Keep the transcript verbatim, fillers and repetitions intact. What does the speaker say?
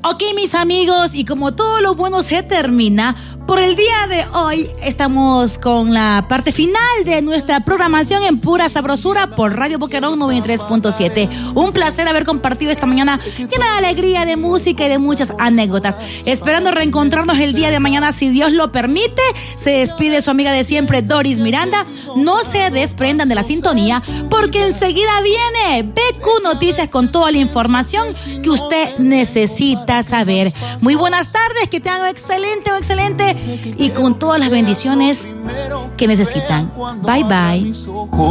Ok, mis amigos, y como todo lo bueno se termina, por el día de hoy estamos con la parte final de nuestra programación en pura sabrosura por Radio Boquerón noventa y tres punto siete. Un placer haber compartido esta mañana llena de alegría, de música y de muchas anécdotas. Esperando reencontrarnos el día de mañana, si Dios lo permite. Se despide su amiga de siempre, Doris Miranda. No se desprendan de la sintonía, porque enseguida viene B Q Noticias con toda la información que usted necesita saber. Muy buenas tardes, que tengan un excelente, un excelente y con todas las bendiciones que necesitan. Bye bye.